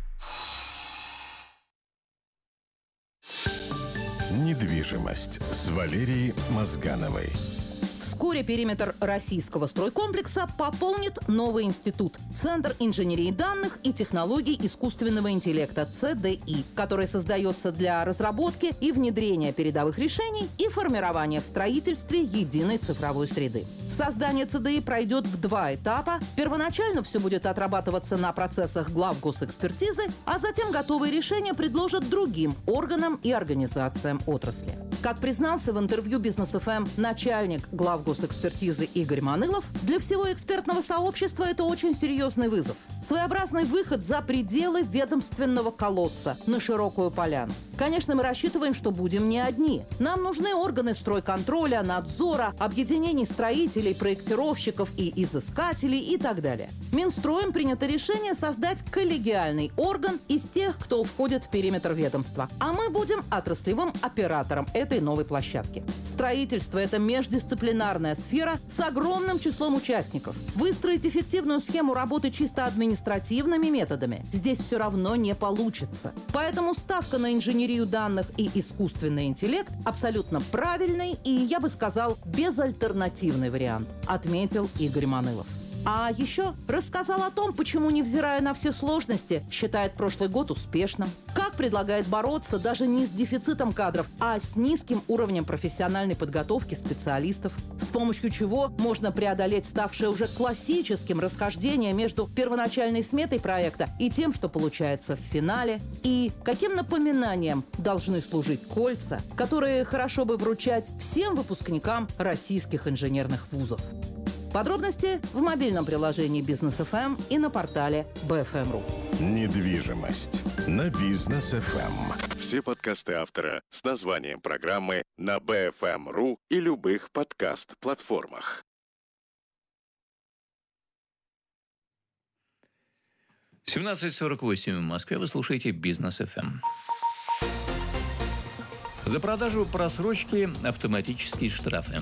Недвижимость с Валерией Мозгановой. Вскоре периметр российского стройкомплекса пополнит новый институт – Центр инженерии данных и технологий искусственного интеллекта ЦДИ, который создается для разработки и внедрения передовых решений и формирования в строительстве единой цифровой среды. Создание ЦДИ пройдет в 2 этапа. Первоначально все будет отрабатываться на процессах главгосэкспертизы, а затем готовые решения предложат другим органам и организациям отрасли. Как признался в интервью Бизнес ФМ начальник главгосэкспертизы Игорь Манылов, для всего экспертного сообщества это очень серьезный вызов. Своеобразный выход за пределы ведомственного колодца на широкую поляну. Конечно, мы рассчитываем, что будем не одни. Нам нужны органы стройконтроля, надзора, объединений строителей, проектировщиков и изыскателей и так далее. Минстроем принято решение создать коллегиальный орган из тех, кто входит в периметр ведомства. А мы будем отраслевым оператором этой новой площадки. Строительство – это междисциплинарная сфера с огромным числом участников. Выстроить эффективную схему работы чисто административными методами здесь все равно не получится. Поэтому ставка на инженерию данных и искусственный интеллект абсолютно правильный и, я бы сказал, безальтернативный вариант, отметил Игорь Манылов. А еще рассказал о том, почему, невзирая на все сложности, считает прошлый год успешным. Как предлагает бороться даже не с дефицитом кадров, а с низким уровнем профессиональной подготовки специалистов. С помощью чего можно преодолеть ставшее уже классическим расхождение между первоначальной сметой проекта и тем, что получается в финале. И каким напоминанием должны служить кольца, которые хорошо бы вручать всем выпускникам российских инженерных вузов. Подробности в мобильном приложении Бизнес ФМ и на портале BFM.ru. Недвижимость на Бизнес ФМ. Все подкасты автора с названием программы на BFM.ru и любых подкаст-платформах. 17:48 в Москве. Вы слушаете Бизнес ФМ. За продажу просрочки автоматические штрафы.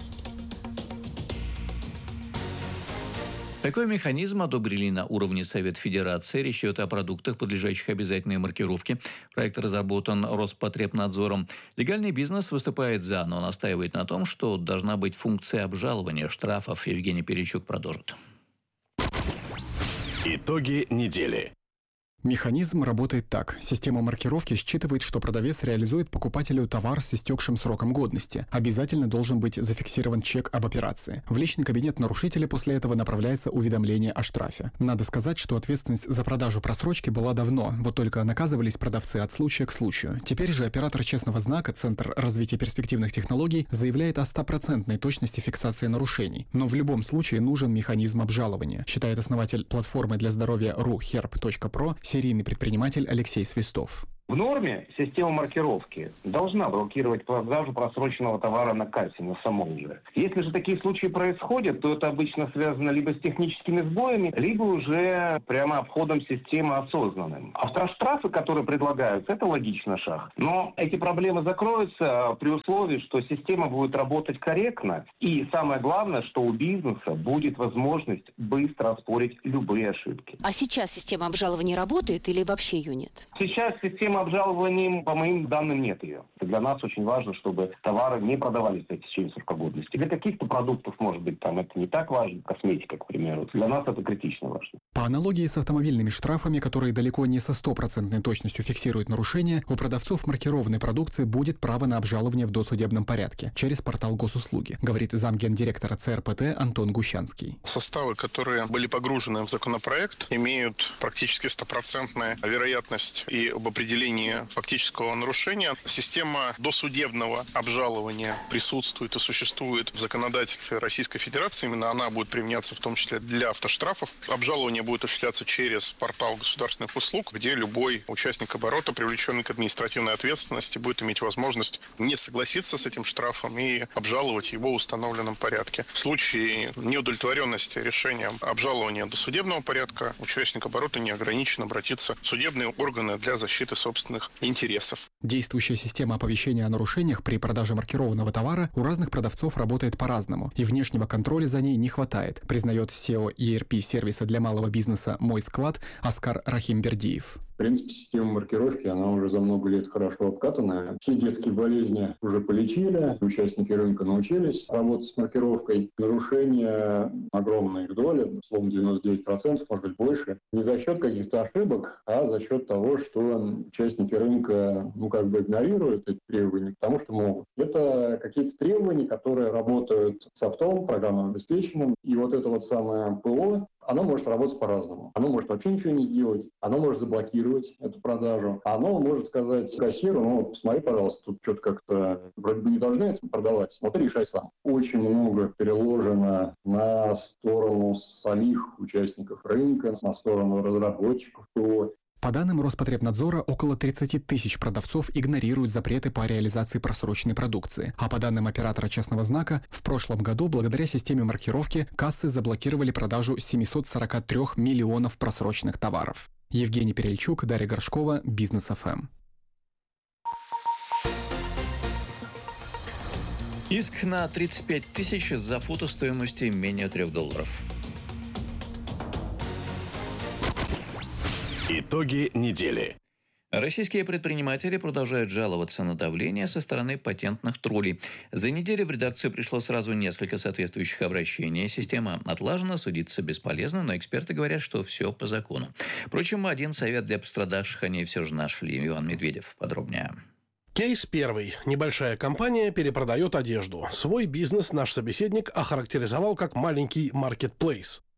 Такой механизм одобрили на уровне Совета Федерации. Речь идет о продуктах, подлежащих обязательной маркировке. Проект разработан Роспотребнадзором. Легальный бизнес выступает за, но настаивает на том, что должна быть функция обжалования штрафов. Евгений Перельчук продолжит. Итоги недели. Механизм работает так. Система маркировки считывает, что продавец реализует покупателю товар с истекшим сроком годности. Обязательно должен быть зафиксирован чек об операции. В личный кабинет нарушителя после этого направляется уведомление о штрафе. Надо сказать, что ответственность за продажу просрочки была давно, вот только наказывались продавцы от случая к случаю. Теперь же оператор честного знака, Центр развития перспективных технологий, заявляет о 100% точности фиксации нарушений. Но в любом случае нужен механизм обжалования, считает основатель платформы для здоровья RuHerb.pro, серийный предприниматель Алексей Свистов. В норме система маркировки должна блокировать продажу просроченного товара на кассе, на самом же. Если же такие случаи происходят, то это обычно связано либо с техническими сбоями, либо уже прямо обходом системы осознанным. Автоштрафы, которые предлагаются, это логичный шаг. Но эти проблемы закроются при условии, что система будет работать корректно. И самое главное, что у бизнеса будет возможность быстро оспорить любые ошибки. А сейчас система обжалования работает или вообще ее нет? Сейчас система обжалования, по моим данным, нет ее. Для нас очень важно, чтобы товары не продавались до течения срока годности. Для каких-то продуктов, может быть, там это не так важно, косметика, к примеру. Для нас это критично важно. По аналогии с автомобильными штрафами, которые далеко не со 100% точностью фиксируют нарушения, у продавцов маркированной продукции будет право на обжалование в досудебном порядке через портал госуслуги, говорит замгендиректора ЦРПТ Антон Гущанский. Составы, которые были погружены в законопроект, имеют практически 100% вероятность и об определении фактического нарушения. Система досудебного обжалования присутствует и существует в законодательстве Российской Федерации. Именно она будет применяться в том числе для автоштрафов. Обжалование будет осуществляться через портал государственных услуг, где любой участник оборота, привлеченный к административной ответственности, будет иметь возможность не согласиться с этим штрафом и обжаловать его в установленном порядке. В случае неудовлетворенности решением обжалования досудебного порядка участник оборота не ограничен обратиться в судебные органы для защиты собственных интересов. Действующая система оповещения о нарушениях при продаже маркированного товара у разных продавцов работает по-разному, и внешнего контроля за ней не хватает, признает SEO ERP-сервиса для малого бизнеса «Мой склад» Оскар Рахимбердиев. В принципе, система маркировки, она уже за много лет хорошо обкатанная. Все детские болезни уже полечили, участники рынка научились работать с маркировкой. Нарушения огромная их доля, условно 99%, может быть больше. Не за счет каких-то ошибок, а за счет того, что участники рынка игнорируют эти требования, потому что могут. Это какие-то требования, которые работают с софтом, программным обеспечением. И вот это вот самое ПО, оно может работать по-разному. Оно может вообще ничего не сделать, оно может заблокировать эту продажу, оно может сказать кассиру: посмотри, пожалуйста, тут что-то как-то вроде бы не должны это продавать, смотри, решай сам. Очень много переложено на сторону самих участников рынка, на сторону разработчиков ПО. По данным Роспотребнадзора, около 30 тысяч продавцов игнорируют запреты по реализации просроченной продукции. А по данным оператора честного знака, в прошлом году благодаря системе маркировки кассы заблокировали продажу 743 миллионов просроченных товаров. Евгений Перельчук, Дарья Горшкова, Бизнес ФМ. Иск на 35 тысяч за фото стоимостью менее $3. Итоги недели. Российские предприниматели продолжают жаловаться на давление со стороны патентных троллей. За неделю в редакцию пришло сразу несколько соответствующих обращений. Система отлажена, судиться бесполезно, но эксперты говорят, что все по закону. Впрочем, один совет для пострадавших они все же нашли. Иван Медведев подробнее. Кейс первый. Небольшая компания перепродает одежду. Свой бизнес наш собеседник охарактеризовал как маленький маркетплейс.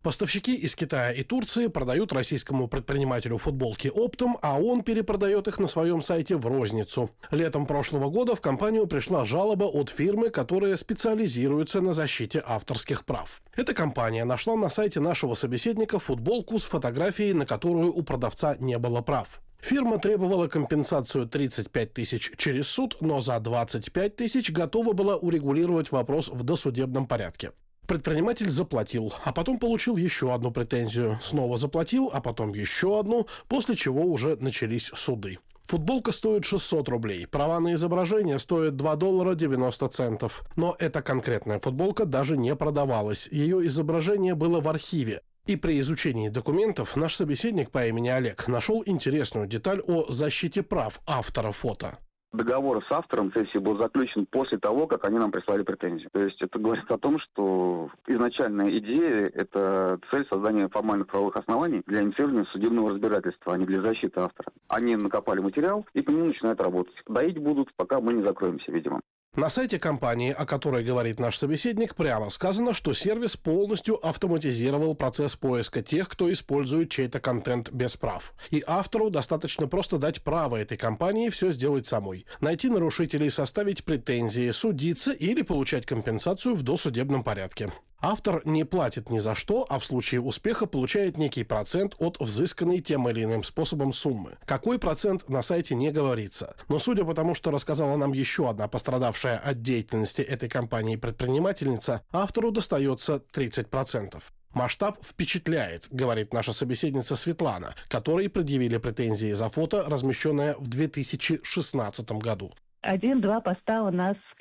Поставщики из Китая и Турции продают российскому предпринимателю футболки оптом, а он перепродает их на своем сайте в розницу. Летом прошлого года в компанию пришла жалоба от фирмы, которая специализируется на защите авторских прав. Эта компания нашла на сайте нашего собеседника футболку с фотографией, на которую у продавца не было прав. Фирма требовала компенсацию 35 тысяч через суд, но за 25 тысяч готова была урегулировать вопрос в досудебном порядке. Предприниматель заплатил, а потом получил еще одну претензию. Снова заплатил, а потом еще одну, после чего уже начались суды. Футболка стоит 600 рублей, права на изображение стоят $2.90. Но эта конкретная футболка даже не продавалась, ее изображение было в архиве. И при изучении документов наш собеседник по имени Олег нашел интересную деталь о защите прав автора фото. Договор с автором сессии был заключен после того, как они нам прислали претензию. То есть это говорит о том, что изначальная идея – это цель создания формальных правовых оснований для инициирования судебного разбирательства, а не для защиты автора. Они накопали материал и по нему начинают работать. Доить будут, пока мы не закроемся, видимо. На сайте компании, о которой говорит наш собеседник, прямо сказано, что сервис полностью автоматизировал процесс поиска тех, кто использует чей-то контент без прав. И автору достаточно просто дать право этой компании все сделать самой. Найти нарушителей, составить претензии, судиться или получать компенсацию в досудебном порядке. Автор не платит ни за что, а в случае успеха получает некий процент от взысканной тем или иным способом суммы. Какой процент на сайте не говорится. Но судя по тому, что рассказала нам еще одна пострадавшая от деятельности этой компании предпринимательница, автору достается 30%. Масштаб впечатляет, говорит наша собеседница Светлана, которой предъявили претензии за фото, размещенное в 2016 году. 1-2 поста у нас